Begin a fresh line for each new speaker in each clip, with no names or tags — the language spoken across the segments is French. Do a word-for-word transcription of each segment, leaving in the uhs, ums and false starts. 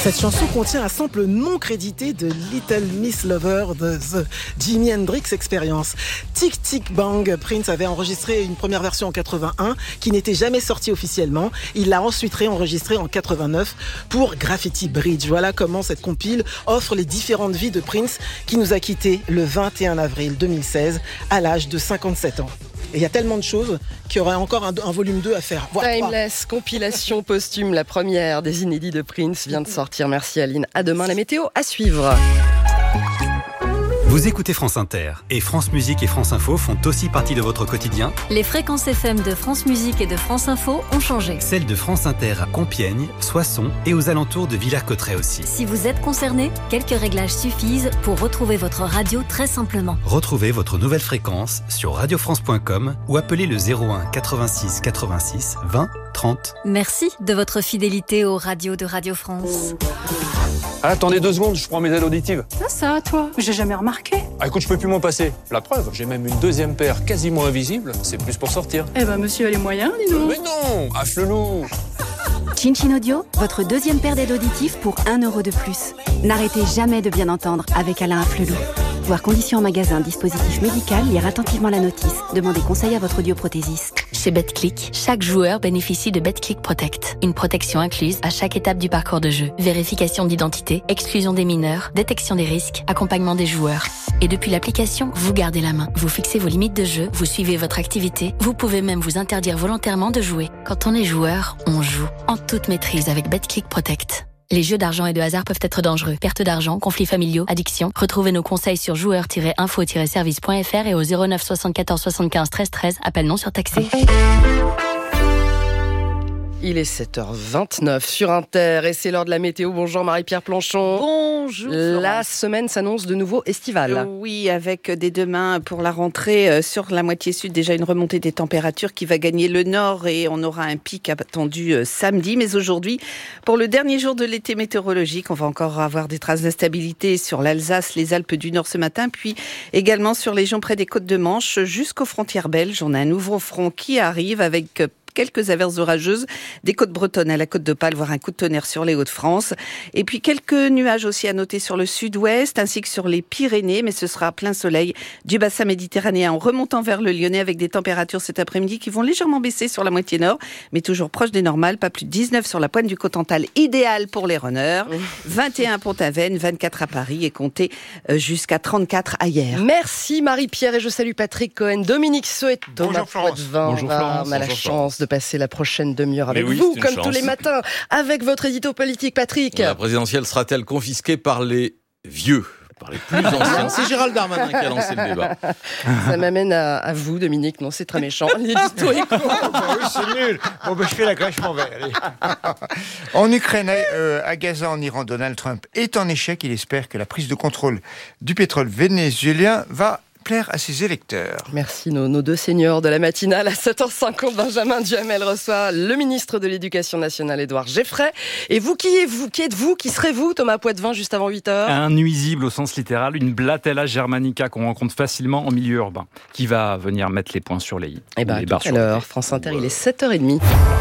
Cette chanson contient un sample non crédité de Little Miss Lover de The Jimi Hendrix Experience. Tic Tic Bang, Prince avait enregistré une première version en quatre-vingt-un qui n'était jamais sortie officiellement. Il l'a ensuite réenregistrée en quatre-vingt-neuf pour Graffiti Bridge. Voilà comment cette compile offre les différentes vies de Prince qui nous a quittés le vingt et un avril deux mille seize à l'âge de cinquante-sept ans. Et il y a tellement de choses qu'il y aurait encore un, un volume deux à faire. Voire
Timeless, compilation posthume, la première des inédits de Prince vient de sortir. Merci Aline. À demain, la météo à suivre.
Vous écoutez France Inter et France Musique et France Info font aussi partie de votre quotidien.
Les fréquences F M de France Musique et de France Info ont changé.
Celles de France Inter à Compiègne, Soissons et aux alentours de Villers-Cotterêts aussi.
Si vous êtes concerné, quelques réglages suffisent pour retrouver votre radio très simplement.
Retrouvez votre nouvelle fréquence sur radio france point com ou appelez le zéro un quatre-vingt-six quatre-vingt-six vingt trente.
Merci de votre fidélité aux radios de Radio France.
Ah, attendez deux secondes, je prends mes aides auditives.
Ça, ça, toi, j'ai jamais remarqué.
Ah, écoute, je peux plus m'en passer. La preuve, j'ai même une deuxième paire quasiment invisible. C'est plus pour sortir.
Eh ben, monsieur a les moyens, dis donc.
Mais non, affle-loup.
Chin Chin Audio, votre deuxième paire d'aides auditives pour un euro de plus. N'arrêtez jamais de bien entendre avec Alain Afflelou. Voir conditions en magasin, dispositif médical, lire attentivement la notice. Demandez conseil à votre audioprothésiste.
Chez BetClick, chaque joueur bénéficie de BetClick Protect. Une protection incluse à chaque étape du parcours de jeu. Vérification d'identité, exclusion des mineurs, détection des risques, accompagnement des joueurs. Et depuis l'application, vous gardez la main. Vous fixez vos limites de jeu, vous suivez votre activité. Vous pouvez même vous interdire volontairement de jouer. Quand on est joueur, on joue. En toute maîtrise avec BetClick Protect. Les jeux d'argent et de hasard peuvent être dangereux. Perte d'argent, conflits familiaux, addiction. Retrouvez nos conseils sur joueurs tiret info tiret service point f r et au zéro neuf soixante-quatorze soixante-quinze treize treize. Appel non surtaxé.
Il est sept heures vingt-neuf sur Inter et c'est l'heure de la météo. Bonjour Marie-Pierre Planchon.
Bonjour Florence.
La semaine s'annonce de nouveau estivale.
Oui, avec dès demain pour la rentrée sur la moitié sud, déjà une remontée des températures qui va gagner le nord et on aura un pic attendu samedi. Mais aujourd'hui, pour le dernier jour de l'été météorologique, on va encore avoir des traces d'instabilité sur l'Alsace, les Alpes du Nord ce matin, puis également sur les régions près des côtes de Manche jusqu'aux frontières belges. On a un nouveau front qui arrive avec quelques averses orageuses des côtes bretonnes à la côte d'Opale, voire un coup de tonnerre sur les Hauts-de-France. Et puis quelques nuages aussi à noter sur le sud-ouest ainsi que sur les Pyrénées, mais ce sera plein soleil du bassin méditerranéen en remontant vers le Lyonnais avec des températures cet après-midi qui vont légèrement baisser sur la moitié nord, mais toujours proche des normales, pas plus de dix-neuf sur la pointe du Cotental, idéal pour les runners, vingt et un à Pont-Aven, vingt-quatre à Paris et comptez jusqu'à trente-quatre ailleurs.
Merci Marie-Pierre et je salue Patrick Cohen, Dominique Soet, Thomas Poitvin.
Bonjour Florence.
On a la
Bonjour
chance de passer la prochaine demi-heure avec
oui,
vous, comme
chance.
tous les matins, avec votre édito politique, Patrick.
La présidentielle sera-t-elle confisquée par les vieux, par les plus anciens? C'est Gérald Darmanin qui a lancé le débat.
Ça m'amène à, à vous, Dominique. Non, c'est très méchant. L'édito est court.
Oui, c'est nul. Bon, ben, je fais la crèche, je m'en vais. Allez. En Ukraine, euh, à Gaza, en Iran, Donald Trump est en échec. Il espère que la prise de contrôle du pétrole vénézuélien va plaire à ses électeurs.
Merci, nos, nos deux seniors de la matinale. À sept heures cinquante, Benjamin Duhamel reçoit le ministre de l'Éducation nationale, Édouard Geffray. Et vous, qui êtes-vous Qui êtes-vous Qui serez-vous, Thomas Poitvin, juste avant huit heures?
Un nuisible au sens littéral, une Blatella germanica qu'on rencontre facilement en milieu urbain, qui va venir mettre les points sur les i.
Eh bien, tout à l'heure, France Inter, il est sept heures trente.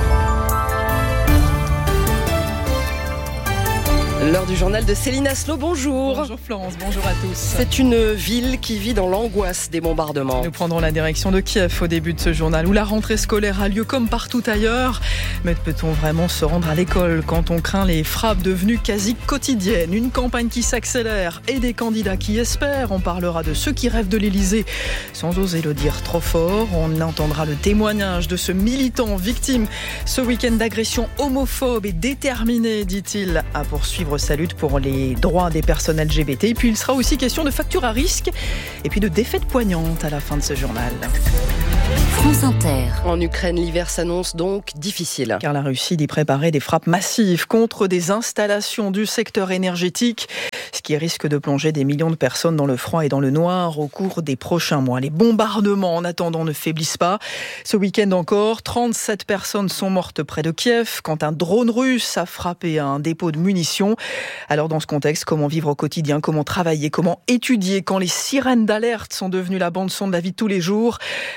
L'heure du journal de Céline Aslo, bonjour.
Bonjour Florence, bonjour à tous.
C'est une ville qui vit dans l'angoisse des bombardements.
Nous prendrons la direction de Kiev au début de ce journal, où la rentrée scolaire a lieu comme partout ailleurs. Mais peut-on vraiment se rendre à l'école quand on craint les frappes devenues quasi quotidiennes? Une campagne qui s'accélère et des candidats qui espèrent. On parlera de ceux qui rêvent de l'Élysée sans oser le dire trop fort. On entendra le témoignage de ce militant victime ce week-end d'agression homophobe et déterminé, dit-il, à poursuivre sa lutte pour les droits des personnes L G B T. Et puis il sera aussi question de factures à risque et puis de défaites poignantes à la fin de ce journal.
France Inter.
En Ukraine, l'hiver s'annonce donc difficile.
Car la Russie dit préparer des frappes massives contre des installations du secteur énergétique, ce qui risque de plonger des millions de personnes dans le froid et dans le noir au cours des prochains mois. Les bombardements, en attendant, ne faiblissent pas. Ce week-end encore, trente-sept personnes sont mortes près de Kiev quand un drone russe a frappé un dépôt de munitions. Alors dans ce contexte, comment vivre au quotidien, comment travailler, comment étudier quand les sirènes d'alerte sont devenues la bande-son de la vie de tous les jours? Reportage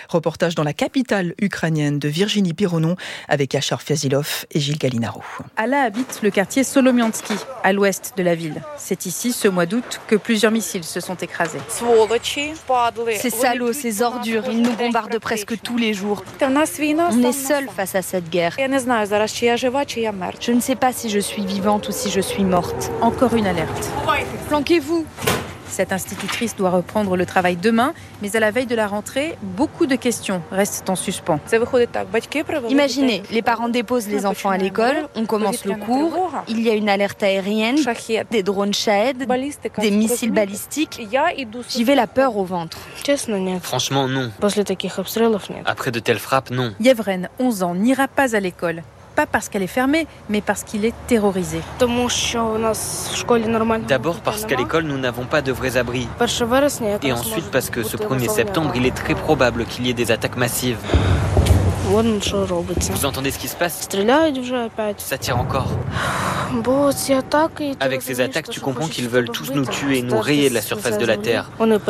Reportage dans la capitale ukrainienne de Virginie Pironon avec Yachar Fiazilov et Gilles Galinaro.
Alla habite le quartier Solomiansky, à l'ouest de la ville. C'est ici, ce mois d'août, que plusieurs missiles se sont écrasés.
Ces salauds, ces ordures, ils nous bombardent presque tous les jours. On est seuls face à cette guerre. Je ne sais pas si je suis vivante ou si je suis morte.
Encore une alerte.
Planquez-vous!
Cette institutrice doit reprendre le travail demain, mais à la veille de la rentrée, beaucoup de questions restent en suspens.
Imaginez, les parents déposent les enfants à l'école, on commence le cours, il y a une alerte aérienne, des drones Shahed, des missiles balistiques. J'y vais la peur au ventre.
Franchement, non. Après de telles frappes, non.
Yevren, onze ans, n'ira pas à l'école. Pas parce qu'elle est fermée, mais parce qu'il est terrorisé.
D'abord parce qu'à l'école, nous n'avons pas de vrais abris. Et ensuite parce que ce premier septembre, il est très probable qu'il y ait des attaques massives. Vous entendez ce qui se passe? Ça tire encore. Avec ces attaques, tu comprends qu'ils veulent tous nous tuer, nous rayer de la surface de la Terre.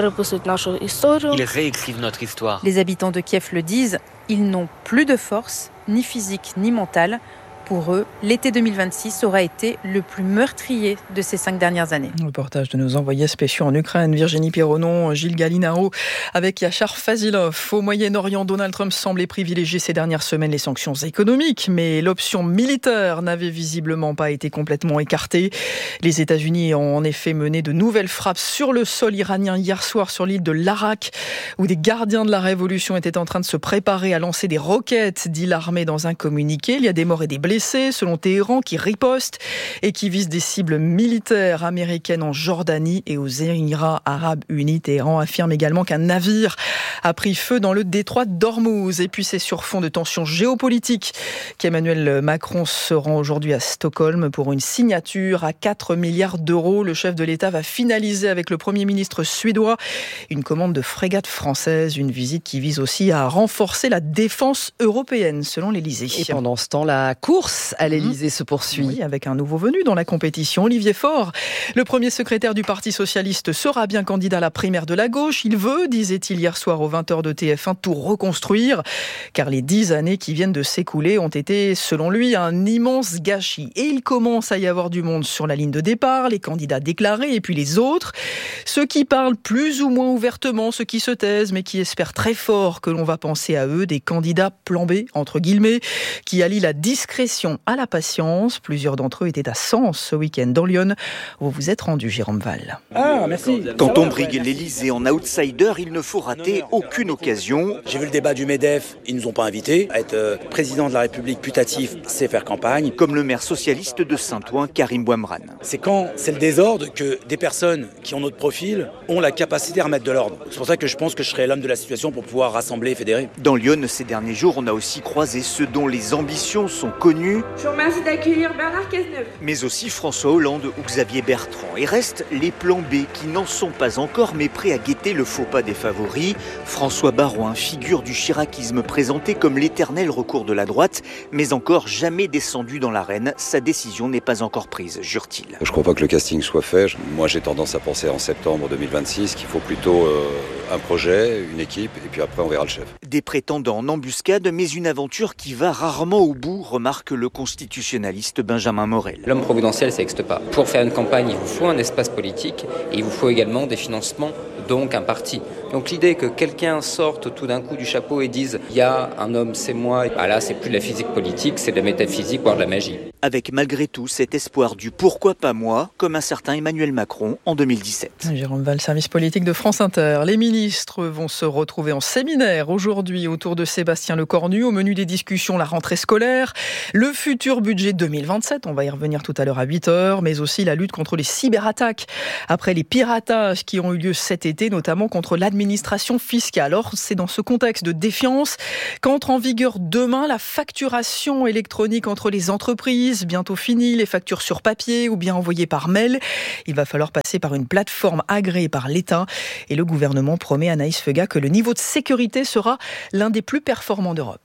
Ils réécrivent notre histoire.
Les habitants de Kiev le disent, ils n'ont plus de force, ni physique ni mentale. Pour eux, l'été deux mille vingt-six aura été le plus meurtrier de ces cinq dernières années.
Reportage de nos envoyés spéciaux en Ukraine, Virginie Pironon, Gilles Galinaro, avec Yachar Fazilov. Au Moyen-Orient, Donald Trump semblait privilégier ces dernières semaines les sanctions économiques, mais l'option militaire n'avait visiblement pas été complètement écartée. Les États-Unis ont en effet mené de nouvelles frappes sur le sol iranien hier soir sur l'île de Larak, où des gardiens de la révolution étaient en train de se préparer à lancer des roquettes, dit l'armée dans un communiqué. Il y a des morts et des blessés, selon Téhéran, qui riposte et qui vise des cibles militaires américaines en Jordanie et aux Émirats arabes unis. Téhéran affirme également qu'un navire a pris feu dans le détroit d'Ormuz. Et puis c'est sur fond de tensions géopolitiques qu'Emmanuel Macron se rend aujourd'hui à Stockholm pour une signature à quatre milliards d'euros. Le chef de l'État va finaliser avec le Premier ministre suédois une commande de frégate française, une visite qui vise aussi à renforcer la défense européenne, selon l'Élysée.
Et pendant ce temps, la course à l'Élysée mmh. se poursuit.
Oui, avec un nouveau venu dans la compétition, Olivier Faure. Le premier secrétaire du Parti socialiste sera bien candidat à la primaire de la gauche. Il veut, disait-il hier soir aux vingt heures de T F un, tout reconstruire, car les dix années qui viennent de s'écouler ont été, selon lui, un immense gâchis. Et il commence à y avoir du monde sur la ligne de départ, les candidats déclarés et puis les autres, ceux qui parlent plus ou moins ouvertement, ceux qui se taisent, mais qui espèrent très fort que l'on va penser à eux, des candidats plan B, entre guillemets, qui allient la discrétion à la patience. Plusieurs d'entre eux étaient à Sens ce week-end dans Lyon, où vous vous êtes rendu, Jérôme Val.
Ah, merci. Quand on brigue l'Élysée en outsider, il ne faut rater aucune occasion.
J'ai vu le débat du MEDEF, ils nous ont pas invités. Être euh, président de la République putatif, c'est faire campagne.
Comme le maire socialiste de Saint-Ouen, Karim Bouamran.
C'est quand c'est le désordre que des personnes qui ont notre profil ont la capacité à remettre de l'ordre. C'est pour ça que je pense que je serai l'homme de la situation pour pouvoir rassembler et fédérer.
Dans Lyon, ces derniers jours, on a aussi croisé ceux dont les ambitions sont connues.
Je vous remercie d'accueillir Bernard Cazeneuve.
Mais aussi François Hollande ou Xavier Bertrand. Et restent les plans B qui n'en sont pas encore, mais prêts à guetter le faux pas des favoris. François Baroin, figure du chiraquisme présenté comme l'éternel recours de la droite, mais encore jamais descendu dans l'arène. Sa décision n'est pas encore prise, jure-t-il.
Je ne crois pas que le casting soit fait. Moi, j'ai tendance à penser en septembre deux mille vingt-six qu'il faut plutôt euh, un projet, une équipe, et puis après on verra le chef.
Des prétendants en embuscade, mais une aventure qui va rarement au bout, remarque le constitutionnaliste Benjamin Morel.
L'homme providentiel, ça n'existe pas. Pour faire une campagne, il vous faut un espace politique et il vous faut également des financements, donc un parti. Donc l'idée que quelqu'un sorte tout d'un coup du chapeau et dise « il y a un homme, c'est moi », ah là, c'est plus de la physique politique, c'est de la métaphysique, voire de la magie.
Avec malgré tout cet espoir du « pourquoi pas moi », comme un certain Emmanuel Macron en deux mille dix-sept.
Jérôme Val, service politique de France Inter. Les ministres vont se retrouver en séminaire aujourd'hui autour de Sébastien Lecornu. Au menu des discussions, la rentrée scolaire, le futur budget deux mille vingt-sept, on va y revenir tout à l'heure à huit heures, mais aussi la lutte contre les cyberattaques, après les piratages qui ont eu lieu cet été, notamment contre l'administration fiscale. Alors, c'est dans ce contexte de défiance qu'entre en vigueur demain la facturation électronique entre les entreprises, bientôt fini, les factures sur papier ou bien envoyées par mail. Il va falloir passer par une plateforme agréée par l'État et le gouvernement promet, Anaïs Feuga, que le niveau de sécurité sera l'un des plus performants d'Europe.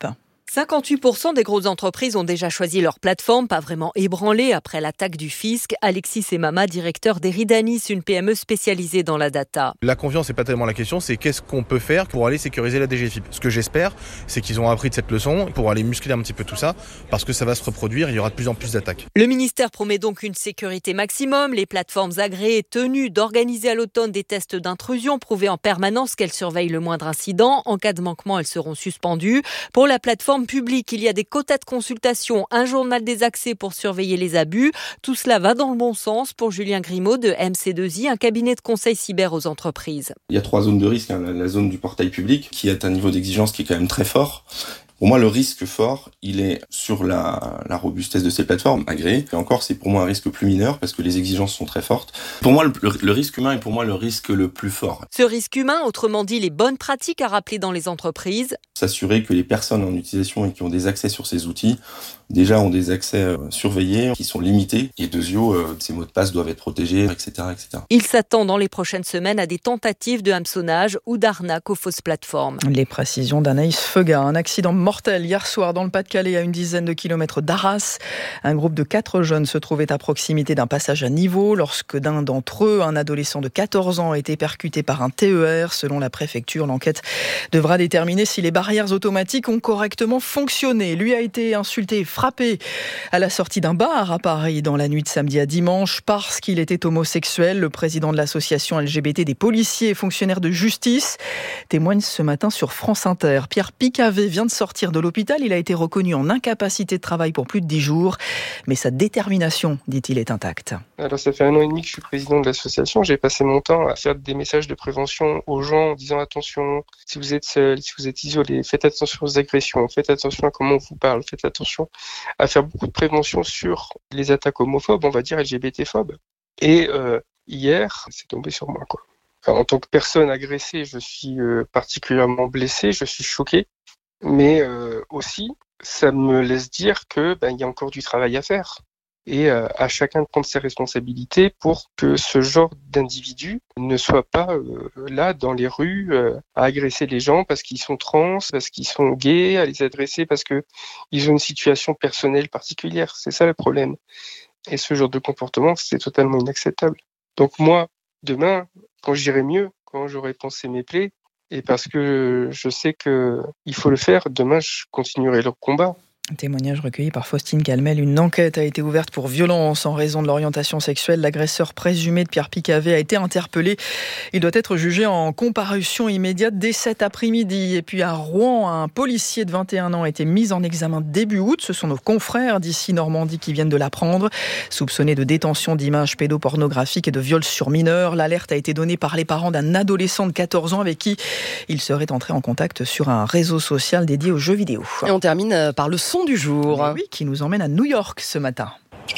cinquante-huit pour cent des grosses entreprises ont déjà choisi leur plateforme, pas vraiment ébranlée après l'attaque du fisc. Alexis Semama, directeur d'Eridanis, une P M E spécialisée dans la data.
La confiance, c'est pas tellement la question, c'est qu'est-ce qu'on peut faire pour aller sécuriser la D G F I P. Ce que j'espère, c'est qu'ils ont appris de cette leçon pour aller muscler un petit peu tout ça, parce que ça va se reproduire, il y aura de plus en plus d'attaques.
Le ministère promet donc une sécurité maximum. Les plateformes agréées tenues d'organiser à l'automne des tests d'intrusion, prouver en permanence qu'elles surveillent le moindre incident. En cas de manquement, elles seront suspendues. Pour la plateforme public, il y a des quotas de consultation, un journal des accès pour surveiller les abus. Tout cela va dans le bon sens pour Julien Grimaud de M C deux I, un cabinet de conseil cyber aux entreprises.
Il y a trois zones de risque. Hein. La zone du portail public qui a un niveau d'exigence qui est quand même très fort. Pour moi, le risque fort, il est sur la, la robustesse de ces plateformes agréées. Et encore, c'est pour moi un risque plus mineur parce que les exigences sont très fortes. Pour moi, le, le, le risque humain est pour moi le risque le plus fort.
Ce risque humain, autrement dit, les bonnes pratiques à rappeler dans les entreprises.
S'assurer que les personnes en utilisation et qui ont des accès sur ces outils, déjà ont des accès euh, surveillés, qui sont limités. Et deuxièmement, euh, ces mots de passe doivent être protégés, et cetera, et cetera.
Il s'attend dans les prochaines semaines à des tentatives de hameçonnage ou d'arnaque aux fausses plateformes.
Les précisions d'Anaïs Feuga. Un accident mortel hier soir dans le Pas-de-Calais à une dizaine de kilomètres d'Arras. Un groupe de quatre jeunes se trouvait à proximité d'un passage à niveau lorsque d'un d'entre eux, un adolescent de quatorze ans, a été percuté par un T E R. Selon la préfecture, l'enquête devra déterminer si les barrières automatiques ont correctement fonctionné. Lui a été insulté et frappé à la sortie d'un bar à Paris dans la nuit de samedi à dimanche parce qu'il était homosexuel. Le président de l'association L G B T des policiers et fonctionnaires de justice témoigne ce matin sur France Inter. Pierre Picavet vient de sortir de l'hôpital. Il a été reconnu en incapacité de travail pour plus de dix jours, mais sa détermination, dit-il, est intacte.
Alors ça fait un an et demi que je suis président de l'association. J'ai passé mon temps à faire des messages de prévention aux gens en disant attention, si vous êtes seul, si vous êtes isolé, faites attention aux agressions, faites attention à comment on vous parle, faites attention à faire beaucoup de prévention sur les attaques homophobes, on va dire L G B T-phobes. Et euh, hier, c'est tombé sur moi, quoi. Enfin, en tant que personne agressée, je suis euh, particulièrement blessé, je suis choqué. Mais euh, aussi, ça me laisse dire que ben, y a encore du travail à faire. Et euh, à chacun de prendre ses responsabilités pour que ce genre d'individu ne soit pas euh, là dans les rues euh, à agresser les gens parce qu'ils sont trans, parce qu'ils sont gays, à les adresser parce qu'ils ont une situation personnelle particulière. C'est ça le problème. Et ce genre de comportement, c'est totalement inacceptable. Donc moi, demain, quand j'irai mieux, quand j'aurai pensé mes plaies, et parce que je sais qu'il faut le faire, demain je continuerai le combat.
Un témoignage recueilli par Faustine Calmel. Une enquête a été ouverte pour violence en raison de l'orientation sexuelle. L'agresseur présumé de Pierre Picavet a été interpellé. Il doit être jugé en comparution immédiate dès cet après-midi. Et puis à Rouen, un policier de vingt et un ans a été mis en examen début août. Ce sont nos confrères d'ici Normandie qui viennent de l'apprendre. Soupçonné de détention d'images pédopornographiques et de viols sur mineurs, l'alerte a été donnée par les parents d'un adolescent de quatorze ans avec qui il serait entré en contact sur un réseau social dédié aux jeux vidéo.
Et on termine par le son du jour.
Oui, qui nous emmène à New York ce matin.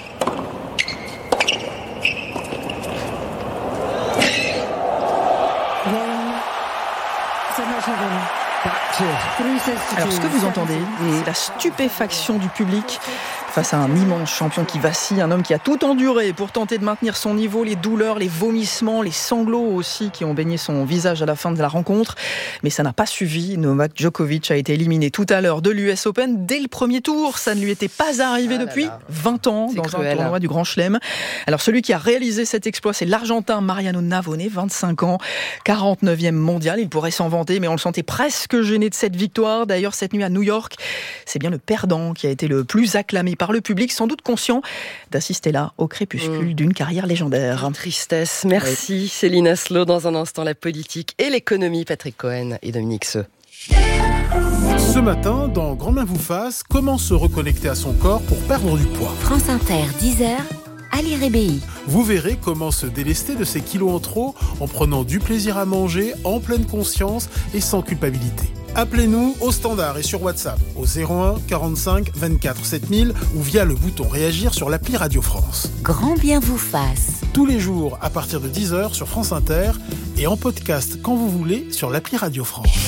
Alors ce que vous entendez, c'est la stupéfaction du public face à un immense champion qui vacille, un homme qui a tout enduré pour tenter de maintenir son niveau, les douleurs, les vomissements, les sanglots aussi qui ont baigné son visage à la fin de la rencontre. Mais ça n'a pas suffi. Novak Djokovic a été éliminé tout à l'heure de l'U S Open dès le premier tour. Ça ne lui était pas arrivé ah depuis là là. vingt ans c'est dans cruel. Un tournoi du Grand Chelem. Alors celui qui a réalisé cet exploit, c'est l'Argentin Mariano Navone, vingt-cinq ans, quarante-neuvième mondial. Il pourrait s'en vanter, mais on le sentait presque gêné de cette victoire. D'ailleurs, cette nuit à New York, c'est bien le perdant qui a été le plus acclamé par le public, sans doute conscient d'assister là au crépuscule mmh. d'une carrière légendaire.
Une tristesse. Merci oui. Céline Aslo. Dans un instant, la politique et l'économie. Patrick Cohen et Dominique Seux.
Ce matin, dans Grand Bien vous fasse, comment se reconnecter à son corps pour perdre du poids.
France Inter, dix heures, Ali Rébéi.
Vous verrez comment se délester de ces kilos en trop en prenant du plaisir à manger, en pleine conscience et sans culpabilité. Appelez-nous au standard et sur WhatsApp au zéro un quarante-cinq vingt-quatre sept mille ou via le bouton réagir sur l'appli Radio France.
Grand Bien vous fasse.
Tous les jours à partir de dix heures sur France Inter et en podcast quand vous voulez sur l'appli Radio France.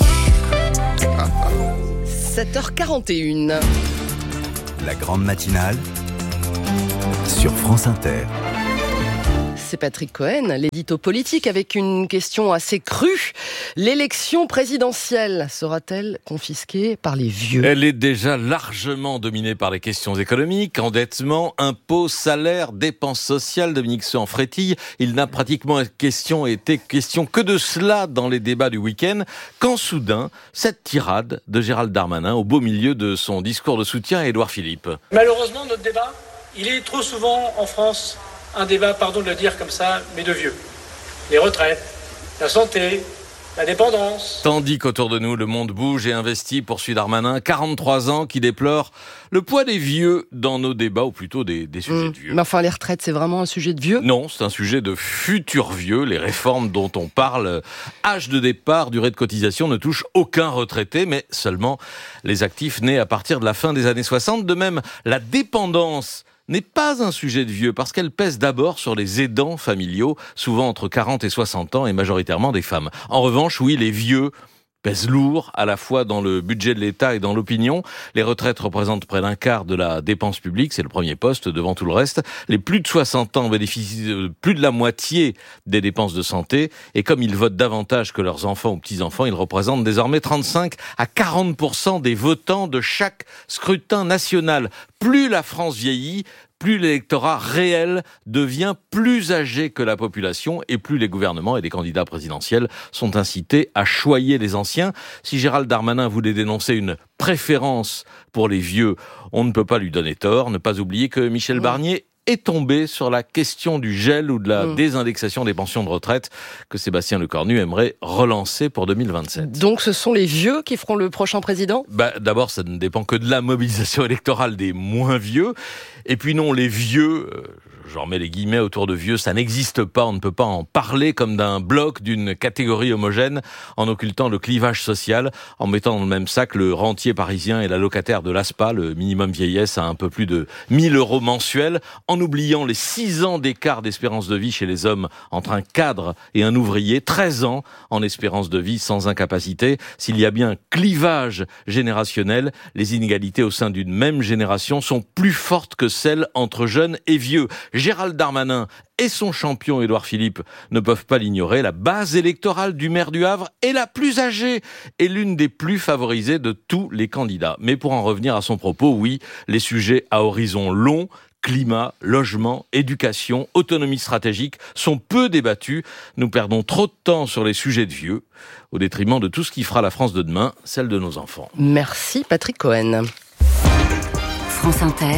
sept heures quarante et une.
La grande matinale sur France Inter.
c'est Patrick Cohen, l'édito politique, avec une question assez crue. L'élection présidentielle sera-t-elle confisquée par les vieux ?
Elle est déjà largement dominée par les questions économiques, endettement, impôts, salaires, dépenses sociales. Dominique Seux en frétille. Il n'a pratiquement question, été question que de cela dans les débats du week-end, quand soudain, cette tirade de Gérald Darmanin au beau milieu de son discours de soutien à Édouard Philippe.
Malheureusement, notre débat, il est trop souvent en France un débat, pardon de le dire comme ça, mais de vieux. Les retraites, la santé, la dépendance.
Tandis qu'autour de nous, le monde bouge et investit, poursuit Darmanin, quarante-trois ans, qui déplore le poids des vieux dans nos débats, ou plutôt des, des sujets mmh. de vieux.
Mais enfin, les retraites, c'est vraiment un sujet de vieux ?
Non, c'est un sujet de futurs vieux. Les réformes dont on parle, âge de départ, durée de cotisation, ne touchent aucun retraité, mais seulement les actifs nés à partir de la fin des années soixante. De même, la dépendance n'est pas un sujet de vieux, parce qu'elle pèse d'abord sur les aidants familiaux, souvent entre quarante et soixante ans, et majoritairement des femmes. En revanche, oui, les vieux pèsent lourd, à la fois dans le budget de l'État et dans l'opinion. Les retraites représentent près d'un quart de la dépense publique, c'est le premier poste devant tout le reste. Les plus de soixante ans bénéficient de plus de la moitié des dépenses de santé, et comme ils votent davantage que leurs enfants ou petits-enfants, ils représentent désormais trente-cinq à quarante pour cent des votants de chaque scrutin national. Plus la France vieillit, plus l'électorat réel devient plus âgé que la population, et plus les gouvernements et les candidats présidentiels sont incités à choyer les anciens. Si Gérald Darmanin voulait dénoncer une préférence pour les vieux, on ne peut pas lui donner tort. Ne pas oublier que Michel Barnier est tombé sur la question du gel ou de la mmh. désindexation des pensions de retraite que Sébastien Lecornu aimerait relancer pour deux mille vingt-sept.
Donc ce sont les vieux qui feront le prochain président ?
Bah, d'abord, ça ne dépend que de la mobilisation électorale des moins vieux. Et puis non, les vieux, euh, j'en mets les guillemets autour de vieux, ça n'existe pas. On ne peut pas en parler comme d'un bloc, d'une catégorie homogène, en occultant le clivage social, en mettant dans le même sac le rentier parisien et la locataire de l'A S P A, le minimum vieillesse à un peu plus de mille euros mensuels, en oubliant les six ans d'écart d'espérance de vie chez les hommes entre un cadre et un ouvrier, treize ans en espérance de vie sans incapacité. S'il y a bien clivage générationnel, les inégalités au sein d'une même génération sont plus fortes que celles entre jeunes et vieux. Gérald Darmanin et son champion Édouard Philippe ne peuvent pas l'ignorer. La base électorale du maire du Havre est la plus âgée et l'une des plus favorisées de tous les candidats. Mais pour en revenir à son propos, oui, les sujets à horizon long, climat, logement, éducation, autonomie stratégique sont peu débattus. Nous perdons trop de temps sur les sujets de vieux, au détriment de tout ce qui fera la France de demain, celle de nos enfants.
Merci Patrick Cohen.
France Inter,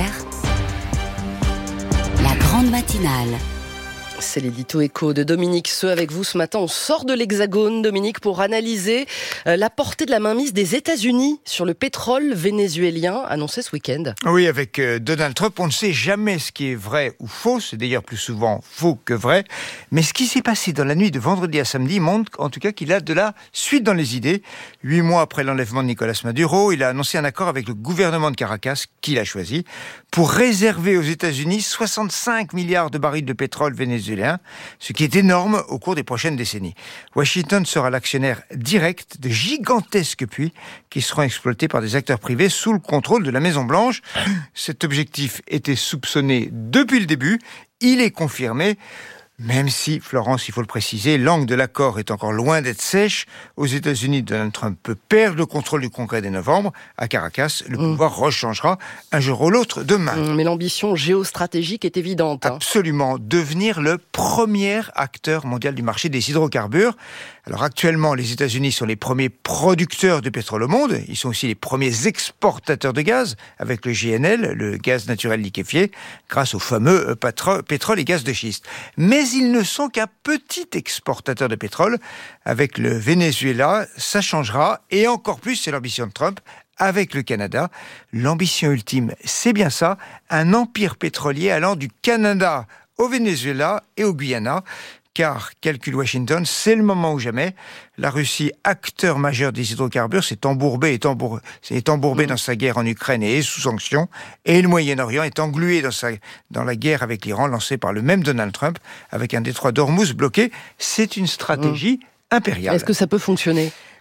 la grande matinale.
C'est l'édito écho de Dominique Seux avec vous ce matin. On sort de l'Hexagone, Dominique, pour analyser la portée de la mainmise des États-Unis sur le pétrole vénézuélien annoncé ce week-end.
Oui, avec Donald Trump, on ne sait jamais ce qui est vrai ou faux. C'est d'ailleurs plus souvent faux que vrai. Mais ce qui s'est passé dans la nuit de vendredi à samedi montre en tout cas qu'il a de la suite dans les idées. Huit mois après l'enlèvement de Nicolas Maduro, il a annoncé un accord avec le gouvernement de Caracas, qu'il a choisi, pour réserver aux États-Unis soixante-cinq milliards de barils de pétrole vénézuélien, ce qui est énorme au cours des prochaines décennies. Washington sera l'actionnaire direct de gigantesques puits qui seront exploités par des acteurs privés sous le contrôle de la Maison-Blanche. Cet objectif était soupçonné depuis le début. Il est confirmé. Même si, Florence, il faut le préciser, l'angle de l'accord est encore loin d'être sèche. Aux États-Unis, Donald Trump peut perdre le contrôle du Congrès dès novembre. À Caracas, le mmh. pouvoir rechangera un jour ou l'autre demain.
Mmh, mais l'ambition géostratégique est évidente. Hein.
Absolument. Devenir le premier acteur mondial du marché des hydrocarbures. Alors actuellement, les États-Unis sont les premiers producteurs de pétrole au monde. Ils sont aussi les premiers exportateurs de gaz, avec le G N L, le gaz naturel liquéfié, grâce au fameux patro- pétrole et gaz de schiste. Mais ils ne sont qu'un petit exportateur de pétrole. Avec le Venezuela, ça changera. Et encore plus, c'est l'ambition de Trump, avec le Canada. L'ambition ultime, c'est bien ça, un empire pétrolier allant du Canada au Venezuela et au Guyana. Car, calcule Washington, c'est le moment ou jamais. La Russie, acteur majeur des hydrocarbures, s'est embourbée, est embourbée, est embourbée mmh. dans sa guerre en Ukraine et est sous sanctions. Et le Moyen-Orient est englué dans, sa, dans la guerre avec l'Iran lancée par le même Donald Trump, avec un détroit d'Ormuz bloqué. C'est une stratégie mmh. impériale.
Est-ce que ça peut fonctionner ?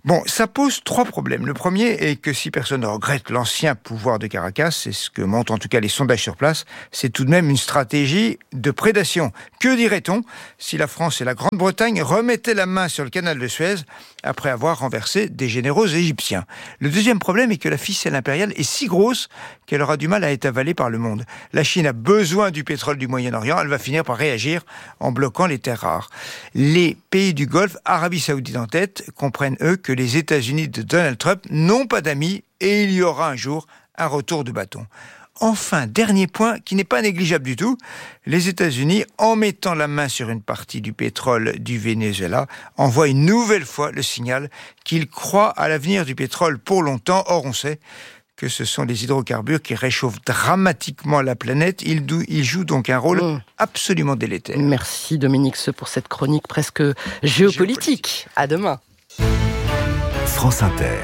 Bon, ça pose trois problèmes. Le premier est que si personne ne regrette l'ancien pouvoir de Caracas, c'est ce que montrent en tout cas les sondages sur place, c'est tout de même une stratégie de prédation. Que dirait-on si la France et la Grande-Bretagne remettaient la main sur le canal de Suez après avoir renversé des généraux égyptiens? Le deuxième problème est que la ficelle impériale est si grosse qu'elle aura du mal à être avalée par le monde. La Chine a besoin du pétrole du Moyen-Orient, elle va finir par réagir en bloquant les terres rares. Les pays du Golfe, Arabie Saoudite en tête, comprennent eux que les États-Unis de Donald Trump n'ont pas d'amis et il y aura un jour un retour de bâton. Enfin, dernier point qui n'est pas négligeable du tout, les États-Unis, en mettant la main sur une partie du pétrole du Venezuela, envoient une nouvelle fois le signal qu'ils croient à l'avenir du pétrole pour longtemps. Or, on sait que ce sont les hydrocarbures qui réchauffent dramatiquement la planète. Ils, dou- ils jouent donc un rôle mmh. absolument délétère.
Merci Dominique Seux pour cette chronique presque géopolitique. géopolitique. À demain.
France Inter.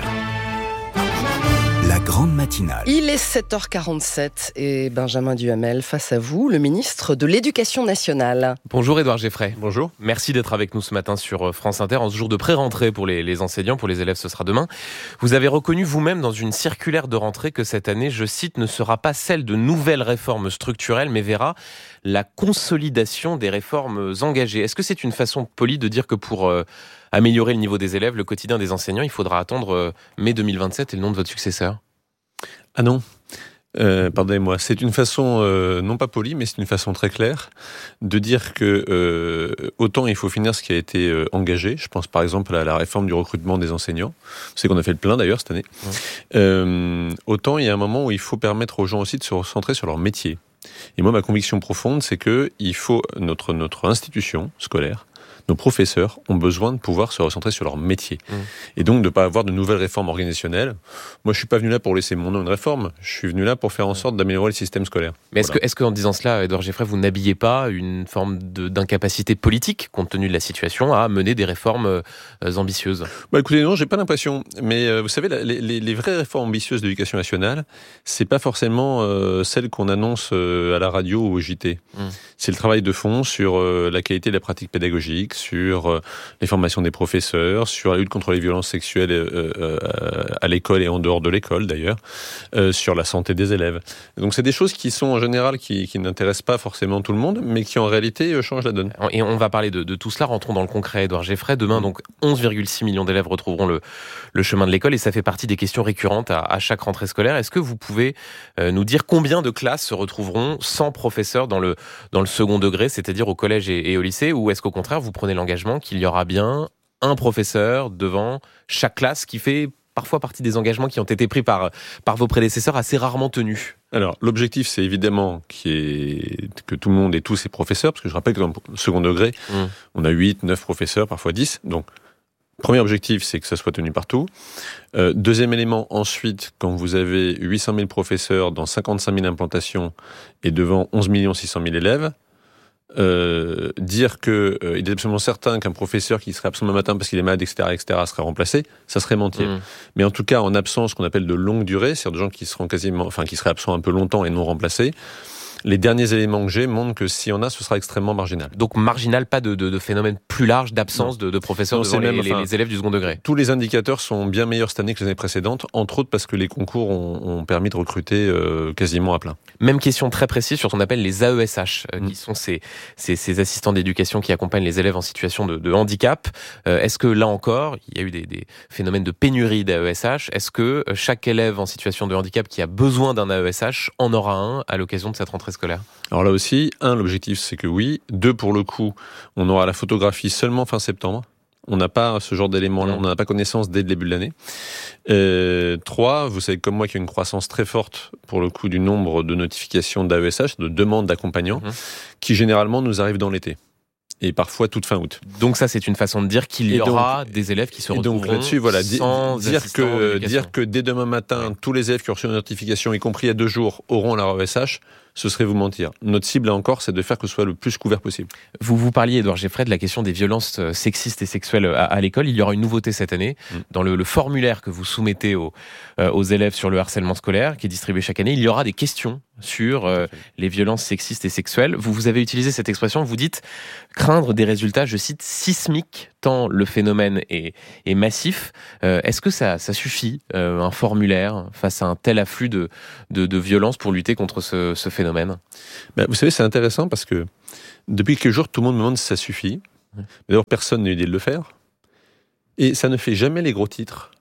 La grande matinale.
Il est sept heures quarante-sept et Benjamin Duhamel face à vous, le ministre de l'Éducation nationale.
Bonjour Édouard Geffray. Bonjour. Merci d'être avec nous ce matin sur France Inter en ce jour de pré-rentrée pour les, les enseignants, pour les élèves ce sera demain. Vous avez reconnu vous-même dans une circulaire de rentrée que cette année, je cite, ne sera pas celle de nouvelles réformes structurelles mais verra la consolidation des réformes engagées. Est-ce que c'est une façon polie de dire que pour euh, améliorer le niveau des élèves, le quotidien des enseignants, il faudra attendre euh, mai deux mille vingt-sept et le nom de votre successeur ?
Ah non, euh, pardonnez-moi, c'est une façon, euh, non pas polie, mais c'est une façon très claire de dire que euh, autant il faut finir ce qui a été euh, engagé, je pense par exemple à la réforme du recrutement des enseignants, c'est qu'on a fait le plein d'ailleurs cette année, ouais. euh, autant il y a un moment où il faut permettre aux gens aussi de se recentrer sur leur métier. Et moi ma conviction profonde c'est que il faut, notre, notre institution scolaire, nos professeurs ont besoin de pouvoir se recentrer sur leur métier. Mmh. Et donc de ne pas avoir de nouvelles réformes organisationnelles. Moi, je ne suis pas venu là pour laisser mon nom une réforme. Je suis venu là pour faire en sorte d'améliorer le système scolaire.
Mais
voilà.
est-ce que, est-ce qu'en disant cela, Édouard Geffray, vous n'habillez pas une forme de, d'incapacité politique, compte tenu de la situation, à mener des réformes euh, ambitieuses ?
Bah écoutez, non, j'ai pas l'impression. Mais euh, vous savez, la, les, les vraies réformes ambitieuses de l'éducation nationale, c'est pas forcément euh, celles qu'on annonce euh, à la radio ou au J T. Mmh. C'est le travail de fond sur euh, la qualité de la pratique pédagogique, sur euh, les formations des professeurs, sur la lutte contre les violences sexuelles euh, euh, à l'école et en dehors de l'école d'ailleurs, euh, sur la santé des élèves. Donc c'est des choses qui sont en général qui, qui n'intéressent pas forcément tout le monde, mais qui en réalité euh, changent la donne.
Et on va parler de, de tout cela, rentrons dans le concret, Édouard Geffray. Demain, donc onze virgule six millions d'élèves retrouveront le, le chemin de l'école et ça fait partie des questions récurrentes à, à chaque rentrée scolaire. Est-ce que vous pouvez euh, nous dire combien de classes se retrouveront sans professeur dans le, dans le second degré, c'est-à-dire au collège et, et au lycée, ou est-ce qu'au contraire vous prenez l'engagement qu'il y aura bien un professeur devant chaque classe, qui fait parfois partie des engagements qui ont été pris par, par vos prédécesseurs, assez rarement tenus?
Alors, l'objectif, c'est évidemment qu'il y ait, que tout le monde ait tous ses professeurs, parce que je rappelle que dans le second degré, mmh. on a huit, neuf professeurs, parfois dix. Donc, premier objectif, c'est que ça soit tenu partout. Euh, deuxième élément, ensuite, quand vous avez huit cent mille professeurs dans cinquante-cinq mille implantations et devant onze millions six cent mille élèves, Euh, dire que euh, il est absolument certain qu'un professeur qui serait absent le matin parce qu'il est malade, et cetera, et cetera, serait remplacé, ça serait mentir. Mmh. Mais en tout cas, en absence, ce qu'on appelle de longue durée, c'est-à-dire de gens qui seront quasiment, enfin, qui seraient absents un peu longtemps et non remplacés. Les derniers éléments que j'ai montrent que s'il y en a, ce sera extrêmement marginal.
Donc marginal, pas de, de, de phénomène plus large d'absence de, de professeurs non, devant les, même, les, enfin, les élèves du second degré.
Tous les indicateurs sont bien meilleurs cette année que les années précédentes, entre autres parce que les concours ont, ont permis de recruter euh, quasiment à plein.
Même question très précise sur ce qu'on appelle les A E S H, euh, mmh. qui sont ces, ces, ces assistants d'éducation qui accompagnent les élèves en situation de, de handicap. Euh, est-ce que là encore, il y a eu des, des phénomènes de pénurie d'A E S H? Est-ce que chaque élève en situation de handicap qui a besoin d'un A E S H en aura un à l'occasion de cette rentrée scolaire?
Alors là aussi, un, l'objectif c'est que oui. Deux, pour le coup, on aura la photographie seulement fin septembre. On n'a pas ce genre d'éléments-là, on n'en a pas connaissance dès le début de l'année. Euh, trois, vous savez comme moi qu'il y a une croissance très forte, pour le coup, du nombre de notifications d'A E S H, de demandes d'accompagnants, mmh. qui généralement nous arrivent dans l'été. Et parfois toute fin août.
Donc ça, c'est une façon de dire qu'il y et aura donc, des élèves qui se retrouveront.
Et donc là-dessus, voilà,
sans
dire que dire que dès demain matin, ouais. tous les élèves qui ont reçu une notification, y compris il y a deux jours, auront leur A E S H. ce serait vous mentir. Notre cible, là encore, c'est de faire que ce soit le plus couvert possible.
Vous vous parliez, Édouard Geffray, de la question des violences sexistes et sexuelles à, à l'école. Il y aura une nouveauté cette année mmh. dans le, le formulaire que vous soumettez aux, euh, aux élèves sur le harcèlement scolaire, qui est distribué chaque année. Il y aura des questions sur euh, les violences sexistes et sexuelles. Vous, vous avez utilisé cette expression, vous dites craindre des résultats, je cite, sismiques, tant le phénomène est, est massif. Euh, est-ce que ça, ça suffit, euh, un formulaire, face à un tel afflux de, de, de violence pour lutter contre ce, ce phénomène ?
Ben, vous savez, c'est intéressant parce que depuis quelques jours, tout le monde me demande si ça suffit. Mais d'abord, personne n'a eu l'idée de le faire. Et ça ne fait jamais les gros titres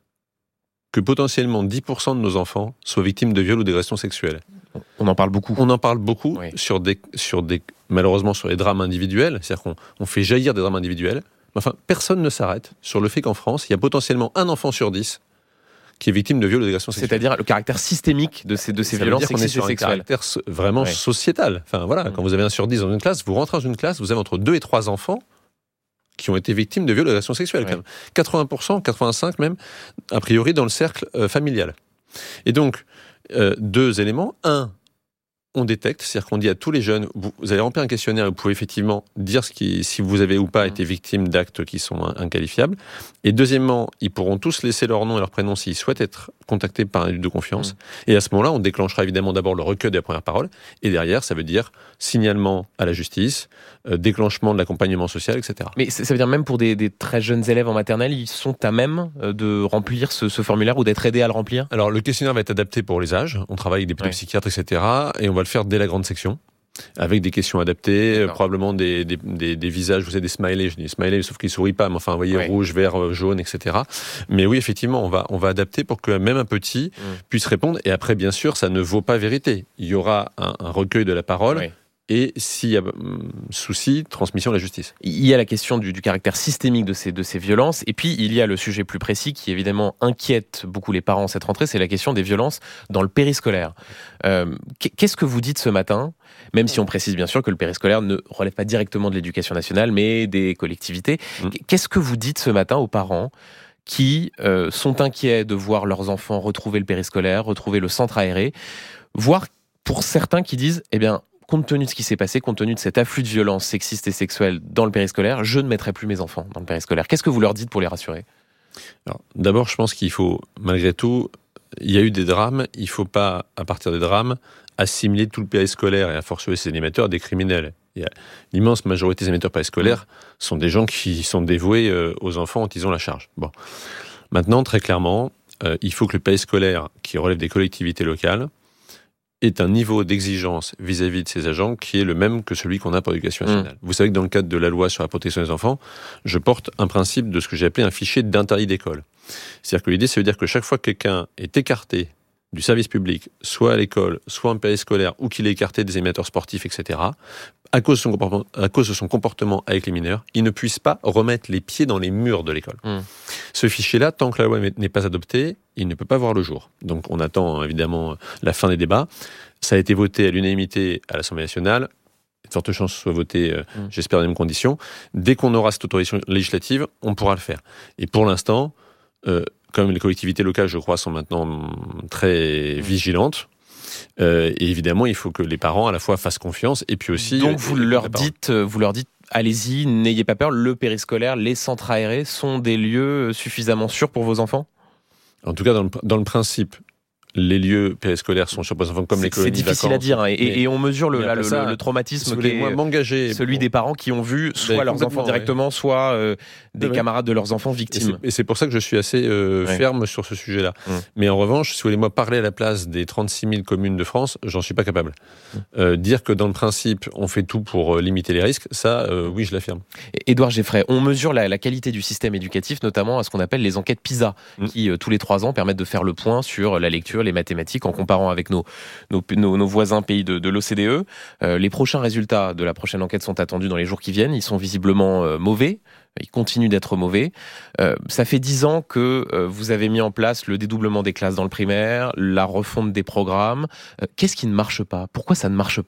que potentiellement dix pour cent de nos enfants soient victimes de viols ou d'agressions sexuelles.
On en parle beaucoup.
On en parle beaucoup, oui. sur des, sur des, malheureusement sur les drames individuels. C'est-à-dire qu'on on fait jaillir des drames individuels. Enfin, personne ne s'arrête sur le fait qu'en France, il y a potentiellement un enfant sur dix qui est victime de viols ou d'agressions sexuelles.
C'est-à-dire le caractère systémique de ces, de ces violences sexistes et sexuelles.
Un caractère vraiment ouais. sociétal. Enfin, voilà, mmh. Quand vous avez un sur dix dans une classe, vous rentrez dans une classe, vous avez entre deux et trois enfants qui ont été victimes de viols ou d'agressions sexuelles. Ouais. Quand même. quatre-vingts pour cent, quatre-vingt-cinq pour cent même, a priori dans le cercle euh, familial. Et donc, euh, deux éléments. Un, on détecte, c'est-à-dire qu'on dit à tous les jeunes, vous, vous allez remplir un questionnaire et vous pouvez effectivement dire ce qui, si vous avez ou pas été victime d'actes qui sont inqualifiables. Et deuxièmement, ils pourront tous laisser leur nom et leur prénom s'ils souhaitent être contactés par un adulte de confiance. Mmh. Et à ce moment-là, on déclenchera évidemment d'abord le recueil de la première parole. Et derrière, ça veut dire signalement à la justice, euh, déclenchement de l'accompagnement social, et cetera.
Mais ça veut dire même pour des, des très jeunes élèves en maternelle, ils sont à même de remplir ce, ce formulaire ou d'être aidés à le remplir ?
Alors, le questionnaire va être adapté pour les âges. On travaille avec des pédopsychiatres, ouais. et cetera. Et on va le faire dès la grande section, avec des questions adaptées, euh, probablement des, des, des, des visages, vous savez, des smileys, je dis smileys, sauf qu'ils ne sourient pas, mais enfin, vous voyez, ouais. rouge, vert, jaune, et cetera. Mais oui, effectivement, on va, on va adapter pour que même un petit mmh. puisse répondre. Et après, bien sûr, ça ne vaut pas vérité. Il y aura un, un recueil de la parole. Ouais. Et s'il y a hum, souci, transmission à la justice.
Il y a la question du, du caractère systémique de ces, de ces violences. Et puis, il y a le sujet plus précis qui, évidemment, inquiète beaucoup les parents cette rentrée. C'est la question des violences dans le périscolaire. Euh, qu'est-ce que vous dites ce matin ? Même si on précise bien sûr que le périscolaire ne relève pas directement de l'éducation nationale, mais des collectivités. Mmh. Qu'est-ce que vous dites ce matin aux parents qui euh, sont inquiets de voir leurs enfants retrouver le périscolaire, retrouver le centre aéré, voire pour certains qui disent, eh bien, compte tenu de ce qui s'est passé, compte tenu de cet afflux de violences sexistes et sexuelles dans le périscolaire, je ne mettrai plus mes enfants dans le périscolaire. Qu'est-ce que vous leur dites pour les rassurer ?
Alors, d'abord, je pense qu'il faut, malgré tout, il y a eu des drames, il ne faut pas, à partir des drames, assimiler tout le périscolaire, et à fortiori ces animateurs, à des criminels. Il y a, l'immense majorité des animateurs périscolaires sont des gens qui sont dévoués aux enfants dont ils ont la charge. Bon. Maintenant, très clairement, euh, il faut que le périscolaire, qui relève des collectivités locales, est un niveau d'exigence vis-à-vis de ces agents qui est le même que celui qu'on a pour l'éducation nationale. Mmh. Vous savez que dans le cadre de la loi sur la protection des enfants, je porte un principe de ce que j'ai appelé un fichier d'interdit d'école. C'est-à-dire que l'idée, ça veut dire que chaque fois que quelqu'un est écarté du service public, soit à l'école, soit en périscolaire, ou qu'il est écarté des animateurs sportifs, et cetera, à cause de son comportement, à cause de son comportement avec les mineurs, il ne puisse pas remettre les pieds dans les murs de l'école. Mmh. Ce fichier-là, tant que la loi n'est pas adoptée, il ne peut pas voir le jour. Donc on attend évidemment la fin des débats. Ça a été voté à l'unanimité à l'Assemblée nationale. De fortes chances que ce soit voté, euh, mmh. j'espère, dans les mêmes conditions. Dès qu'on aura cette autorisation législative, on pourra le faire. Et pour l'instant, euh, comme les collectivités locales, je crois, sont maintenant très vigilantes, euh, et évidemment, il faut que les parents, à la fois, fassent confiance, et puis aussi...
Donc, vous leur dites, vous leur dites, allez-y, n'ayez pas peur, le périscolaire, les centres aérés sont des lieux suffisamment sûrs pour vos enfants ?
En tout cas, dans le, dans le principe... Les lieux périscolaires sont sûrs pour les enfants comme les colonies de vacances.
C'est difficile à dire, hein, et, et on mesure le, là, le, ça, le traumatisme qui est
moi, m'engager
celui
pour...
des parents qui ont vu soit leurs enfants directement, ouais. soit euh, des ouais. camarades de leurs enfants victimes.
Et c'est, et c'est pour ça que je suis assez euh, ouais. ferme sur ce sujet-là. Mmh. Mais en revanche, si vous voulez moi parler à la place des trente-six mille communes de France, j'en suis pas capable. Mmh. Euh, dire que dans le principe, on fait tout pour euh, limiter les risques, ça, euh, oui, je l'affirme.
Édouard Geffray, on mesure la, la qualité du système éducatif, notamment à ce qu'on appelle les enquêtes PISA, mmh. qui euh, tous les trois ans permettent de faire le point sur la lecture, les mathématiques, en comparant avec nos, nos, nos, nos voisins pays de, de l'O C D E. Euh, les prochains résultats de la prochaine enquête sont attendus dans les jours qui viennent. Ils sont visiblement euh, mauvais. Ils continuent d'être mauvais. Euh, ça fait dix ans que euh, vous avez mis en place le dédoublement des classes dans le primaire, la refonte des programmes. Euh, qu'est-ce qui ne marche pas ? Pourquoi ça ne marche pas ?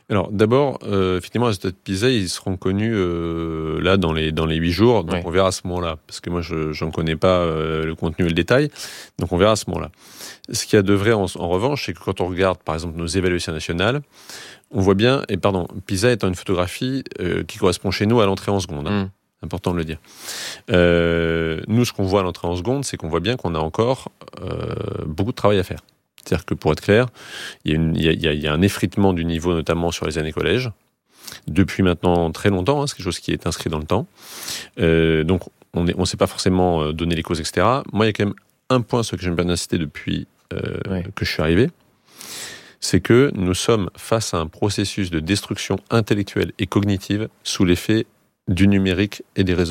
Alors d'abord, euh, effectivement, les résultats de PISA, ils seront connus euh, là dans les dans les huit jours, donc ouais. on verra à ce moment-là, parce que moi je j'en connais pas euh, le contenu et le détail, donc on verra à ce moment-là. Ce qu'il y a de vrai en, en revanche, c'est que quand on regarde par exemple nos évaluations nationales, on voit bien, et pardon, PISA étant une photographie euh, qui correspond chez nous à l'entrée en seconde. Hein. Mm. Important de le dire. Euh, nous, ce qu'on voit à l'entrée en seconde, c'est qu'on voit bien qu'on a encore euh, beaucoup de travail à faire. C'est-à-dire que, pour être clair, il y, a une, il, y a, il y a un effritement du niveau, notamment sur les années collège, depuis maintenant très longtemps, hein, c'est quelque chose qui est inscrit dans le temps. Euh, donc, on ne on sait pas forcément donner les causes, et cetera. Moi, il y a quand même un point sur lequel j'aime bien insister depuis euh, ouais. que je suis arrivé, c'est que nous sommes face à un processus de destruction intellectuelle et cognitive sous l'effet du numérique et des réseaux